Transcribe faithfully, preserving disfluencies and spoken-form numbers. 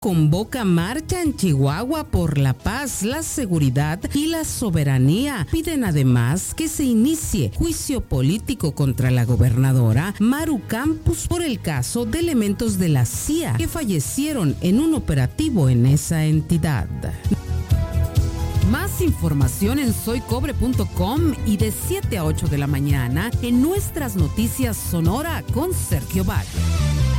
Convoca marcha en Chihuahua por la paz, la seguridad y la soberanía. Piden además que se inicie juicio político contra la gobernadora Maru Campos por el caso de elementos de la C I A que fallecieron en un operativo en esa entidad. Más información en soy cobre punto com y de siete a ocho de la mañana en nuestras noticias Sonora con Sergio Valle.